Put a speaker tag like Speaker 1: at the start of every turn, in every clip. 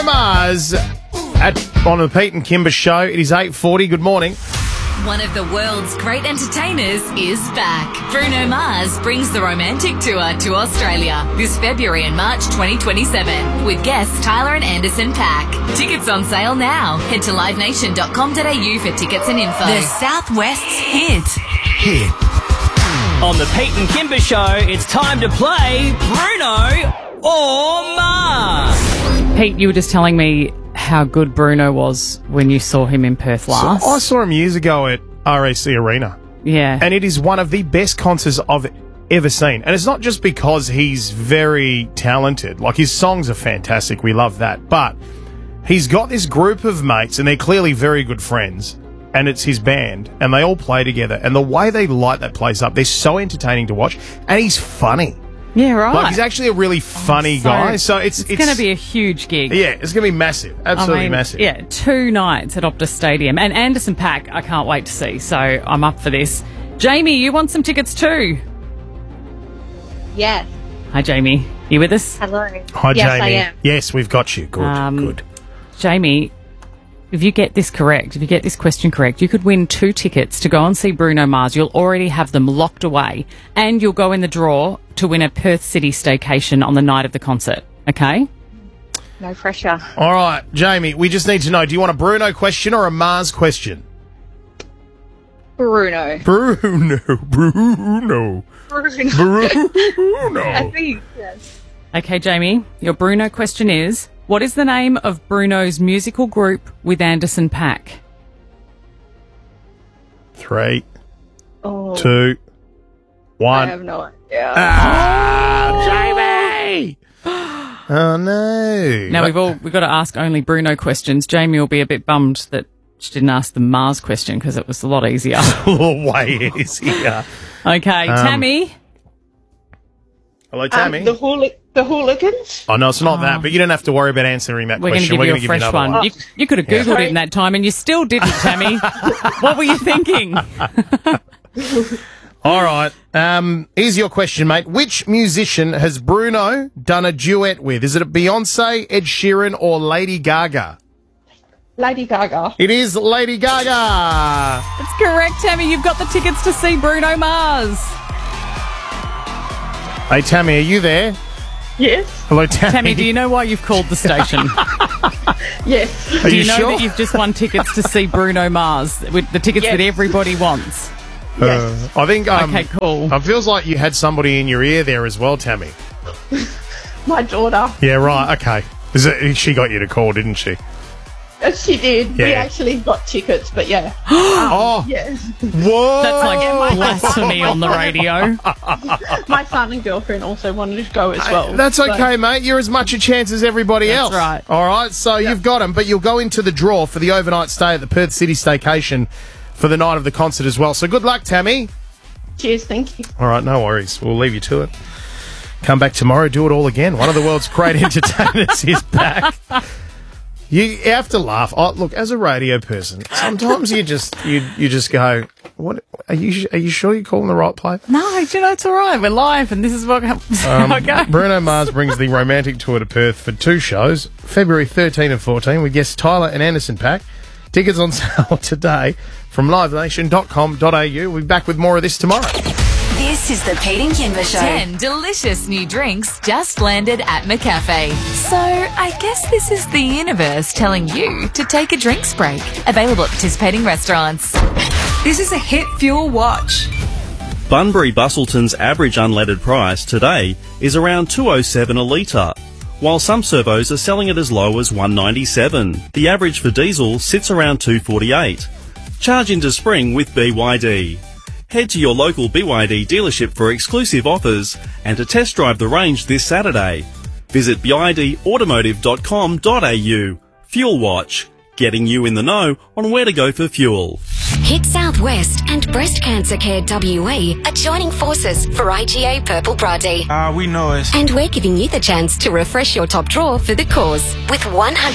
Speaker 1: Bruno Mars on the Pete and Kimber Show. It is 8:40. Good morning.
Speaker 2: One of the world's great entertainers is back. Bruno Mars brings the Romantic Tour to Australia this February and March 2027 with guests Tyler and Anderson .Paak. Tickets on sale now. Head to livenation.com.au for tickets and info. The Southwest's hit.
Speaker 3: On the Pete and Kimber Show, it's time to play Bruno or Mars.
Speaker 4: Pete, you were just telling me how good Bruno was when you saw him in Perth last.
Speaker 1: So I saw him years ago at RAC Arena.
Speaker 4: Yeah.
Speaker 1: And it is one of the best concerts I've ever seen. And it's not just because he's very talented. Like, his songs are fantastic. We love that. But he's got this group of mates, and they're clearly very good friends. And it's his band, and they all play together. And the way they light that place up, they're so entertaining to watch. And he's funny.
Speaker 4: Yeah, right.
Speaker 1: Like, he's actually a really funny guy. So it's
Speaker 4: going to be a huge gig.
Speaker 1: Yeah, it's going to be massive. Absolutely massive.
Speaker 4: Yeah, 2 nights at Optus Stadium. And Anderson .Paak, I can't wait to see. So I'm up for this. Jamie, you want some tickets too?
Speaker 5: Yes.
Speaker 4: Hi, Jamie. You with us?
Speaker 5: Hello.
Speaker 1: Hi,
Speaker 5: yes,
Speaker 1: Jamie.
Speaker 5: I am.
Speaker 1: Yes, we've got you. Good.
Speaker 4: Jamie, if you get this correct, if you get this question correct, you could win 2 tickets to go and see Bruno Mars. You'll already have them locked away, and you'll go in the draw to win a Perth City staycation on the night of the concert. Okay?
Speaker 5: No pressure.
Speaker 1: All right, Jamie, we just need to know, do you want a Bruno question or a Mars question?
Speaker 5: Bruno.
Speaker 1: Bruno.
Speaker 5: I think, yes.
Speaker 4: Okay, Jamie, your Bruno question is, what is the name of Bruno's musical group with Anderson .Paak?
Speaker 1: 3,
Speaker 5: Oh,
Speaker 1: 2, 1.
Speaker 5: I have no idea.
Speaker 1: Jamie! Oh, no.
Speaker 4: Now, we've got to ask only Bruno questions. Jamie will be a bit bummed that she didn't ask the Mars question because it was a lot easier.
Speaker 1: Way easier.
Speaker 4: Okay, Tammy.
Speaker 1: Hello, Tammy.
Speaker 5: The Hooligans?
Speaker 1: Oh, no, it's not that, but you don't have to worry about answering that
Speaker 4: We're going to
Speaker 1: question.
Speaker 4: give you
Speaker 1: We're
Speaker 4: a
Speaker 1: going to
Speaker 4: fresh
Speaker 1: another
Speaker 4: one. You could have Googled it in that time and you still didn't, Tammy. What were you thinking?
Speaker 1: All right. Here's your question, mate. Which musician has Bruno done a duet with? Is it Beyonce, Ed Sheeran, or Lady Gaga?
Speaker 5: Lady Gaga.
Speaker 1: It is Lady Gaga.
Speaker 4: That's correct, Tammy. You've got the tickets to see Bruno Mars.
Speaker 1: Hey, Tammy, are you there?
Speaker 5: Yes.
Speaker 1: Hello, Tammy.
Speaker 4: Tammy, do you know why you've called the station?
Speaker 5: Yes.
Speaker 1: Are
Speaker 4: Do you
Speaker 1: you
Speaker 4: know
Speaker 1: sure?
Speaker 4: that you've just won tickets to see Bruno Mars with the tickets
Speaker 5: Yes.
Speaker 4: that everybody wants?
Speaker 1: I think.
Speaker 4: Okay, cool.
Speaker 1: It feels like you had somebody in your ear there as well, Tammy.
Speaker 5: My daughter.
Speaker 1: Yeah, right. Okay. She got you to call, didn't she?
Speaker 5: She did. We
Speaker 1: Yeah.
Speaker 5: actually got tickets, but yeah.
Speaker 1: Oh,
Speaker 5: Yes.
Speaker 1: what?
Speaker 4: That's like blasphemy on the radio.
Speaker 5: My son and girlfriend also wanted to go as well.
Speaker 1: That's
Speaker 5: so-
Speaker 1: okay, mate. You're as much a chance as everybody else.
Speaker 4: right.
Speaker 1: All right, so you've got them, but you'll go into the draw for the overnight stay at the Perth City Staycation for the night of the concert as well. So good luck, Tammy.
Speaker 5: Cheers, thank you.
Speaker 1: All right, no worries. We'll leave you to it. Come back tomorrow, do it all again. One of the world's great entertainers is back. You have to laugh. Oh, look, as a radio person, sometimes you just go, "What? Are you sure you're calling the right place?"
Speaker 4: No, you know, it's all right. We're live and this is what how it goes.
Speaker 1: Bruno Mars brings the Romantic Tour to Perth for 2 shows, February 13 and 14, with guests Tyler and Anderson .Paak. Tickets on sale today from livenation.com.au. We'll be back with more of this tomorrow.
Speaker 2: This is the Pete and Kimber Show. 10 delicious new drinks just landed at McCafe. So I guess this is the universe telling you to take a drinks break. Available at participating restaurants. This is a Hit Fuel Watch.
Speaker 6: Bunbury Bustleton's average unleaded price today is around $2.07 a litre, while some servos are selling it as low as $1.97. The average for diesel sits around $2.48. Charge into spring with BYD. Head to your local BYD dealership for exclusive offers and to test drive the range this Saturday. Visit bydautomotive.com.au. Fuel Watch, getting you in the know on where to go for fuel.
Speaker 7: Hit Southwest and Breast Cancer Care WA are joining forces for IGA Purple Pride Day.
Speaker 8: We know it.
Speaker 7: And we're giving you the chance to refresh your top drawer for the cause with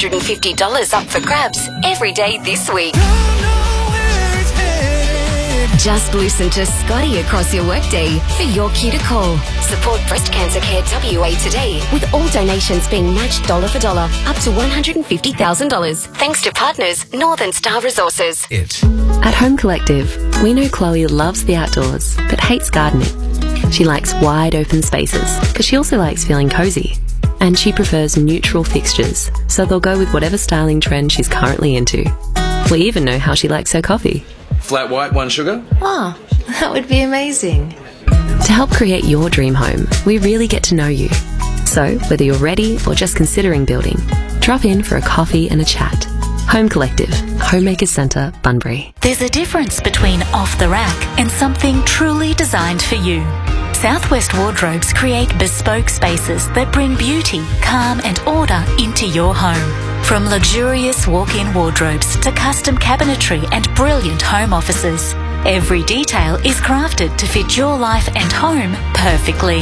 Speaker 7: $150 up for grabs every day this week. Just listen to Scotty across your workday for your cue to call. Support Breast Cancer Care WA today with all donations being matched dollar for dollar up to $150,000. Thanks to partners Northern Star Resources.
Speaker 8: At Home Collective, we know Chloe loves the outdoors but hates gardening. She likes wide open spaces, but she also likes feeling cozy. And she prefers neutral fixtures, so they'll go with whatever styling trend she's currently into. We even know how she likes her coffee.
Speaker 9: Flat white, 1 sugar?
Speaker 10: Oh, that would be amazing.
Speaker 8: To help create your dream home, we really get to know you. So, whether you're ready or just considering building, drop in for a coffee and a chat. Home Collective, Homemakers Centre, Bunbury.
Speaker 11: There's a difference between off the rack and something truly designed for you. Southwest Wardrobes create bespoke spaces that bring beauty, calm and order into your home. From luxurious walk-in wardrobes to custom cabinetry and brilliant home offices, every detail is crafted to fit your life and home perfectly.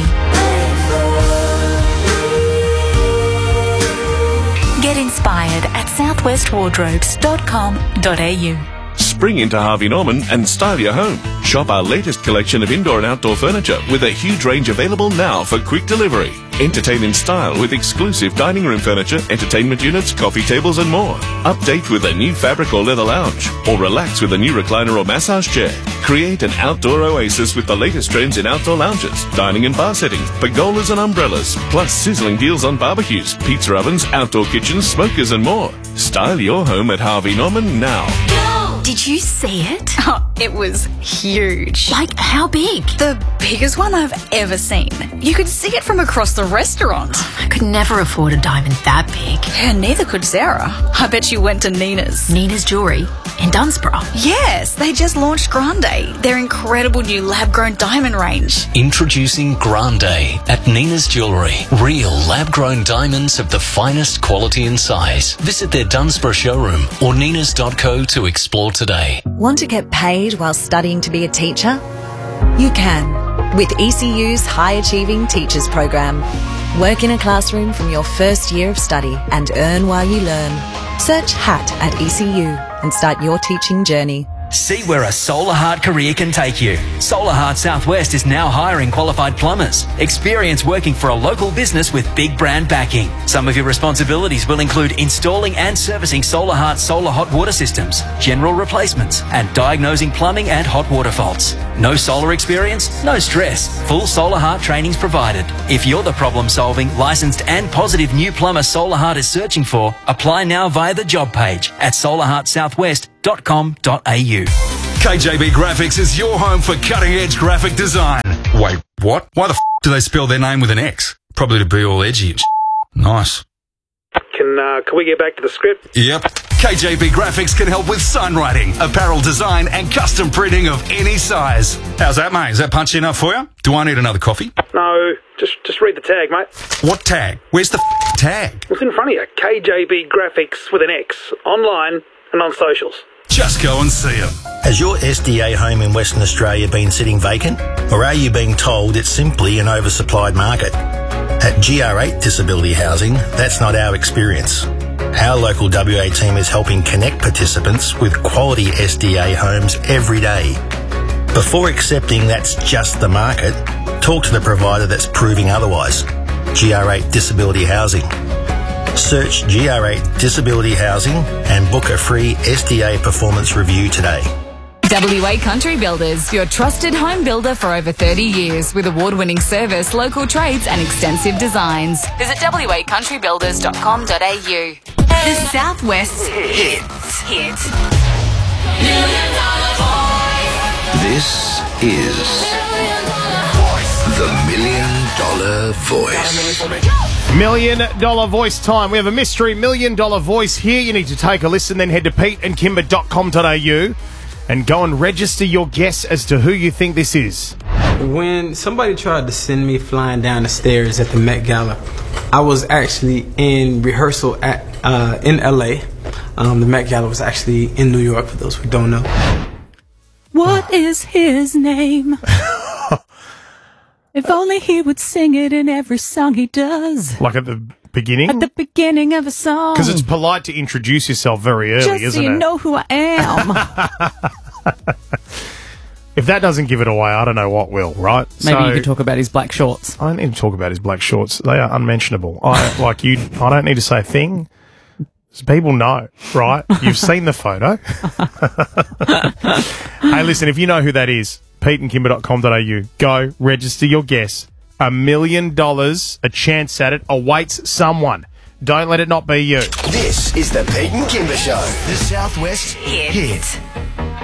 Speaker 11: Get inspired at southwestwardrobes.com.au.
Speaker 12: Spring into Harvey Norman and style your home. Shop our latest collection of indoor and outdoor furniture with a huge range available now for quick delivery. Entertain in style with exclusive dining room furniture, entertainment units, coffee tables and more. Update with a new fabric or leather lounge, or relax with a new recliner or massage chair. Create an outdoor oasis with the latest trends in outdoor lounges, dining and bar settings, pergolas and umbrellas, plus sizzling deals on barbecues, pizza ovens, outdoor kitchens, smokers and more. Style your home at Harvey Norman now.
Speaker 11: Did you see it? Oh, it was huge. Like, how big? The biggest one I've ever seen. You could see it from across the restaurant.
Speaker 10: I could never afford a diamond that big.
Speaker 11: Yeah, neither could Sarah. I bet you went to Nina's.
Speaker 10: Nina's Jewellery in Dunsborough.
Speaker 11: Yes, they just launched Grande, their incredible new lab-grown diamond range.
Speaker 13: Introducing Grande at Nina's Jewellery. Real lab-grown diamonds of the finest quality and size. Visit their Dunsborough showroom or ninas.co to explore today.
Speaker 14: Want to get paid while studying to be a teacher? You can with ECU's High Achieving Teachers Program. Work in a classroom from your first year of study and earn while you learn. Search HAT at ECU and start your teaching journey.
Speaker 15: See where a Solar Heart career can take you. Solar Heart Southwest is now hiring qualified plumbers. Experience working for a local business with big brand backing. Some of your responsibilities will include installing and servicing Solar Heart solar hot water systems, general replacements, and diagnosing plumbing and hot water faults. No solar experience? No stress. Full Solar Heart trainings provided. If you're the problem-solving, licensed and positive new plumber Solar Heart is searching for, apply now via the job page at solarheartsouthwest.com.au.
Speaker 16: KJB Graphics is your home for cutting-edge graphic design. Wait, what? Why the do they spell their name with an X? Probably to be all edgy and Nice.
Speaker 17: Can we get back to the script?
Speaker 16: Yep. KJB Graphics can help with signwriting, apparel design and custom printing of any size. How's that, mate? Is that punchy enough for you? Do I need another coffee?
Speaker 17: No, just read the tag, mate.
Speaker 16: What tag? Where's the tag?
Speaker 17: It's in front of you. KJB Graphics with an X. Online and on socials.
Speaker 16: Just go and see them.
Speaker 18: Has your SDA home in Western Australia been sitting vacant? Or are you being told it's simply an oversupplied market? At GR8 Disability Housing, that's not our experience. Our local WA team is helping connect participants with quality SDA homes every day. Before accepting that's just the market, talk to the provider that's proving otherwise. GR8 Disability Housing. Search GR8 Disability Housing and book a free SDA performance review today.
Speaker 2: WA Country Builders, your trusted home builder for over 30 years with award-winning service, local trades and extensive designs. Visit wacountrybuilders.com.au. The Southwest Hits.
Speaker 19: This is the $1 Million Voice.
Speaker 1: $1 Million Voice time. We have a mystery $1 Million Voice here. You need to take a listen, then head to peteandkimber.com.au and go and register your guess as to who you think this is.
Speaker 20: When somebody tried to send me flying down the stairs at the Met Gala, I was actually in rehearsal at in LA. The Met Gala was actually in New York, for those who don't know.
Speaker 4: What is his name? If only he would sing it in every song he does.
Speaker 1: Like at the beginning?
Speaker 4: At the beginning of a song.
Speaker 1: Because it's polite to introduce yourself very early,
Speaker 4: just
Speaker 1: isn't
Speaker 4: so
Speaker 1: it?
Speaker 4: you know who I am.
Speaker 1: If that doesn't give it away, I don't know what will, right?
Speaker 4: Maybe you could talk about his black shorts.
Speaker 1: I don't need to talk about his black shorts. They are unmentionable. I don't need to say a thing. People know, right? You've seen the photo. Hey, listen, if you know who that is, peteandkimber.com.au. Go, register your guess. $1 million, a chance at it, awaits someone. Don't let it not be you.
Speaker 9: This is the Pete and Kimber Show. The Southwest Hit.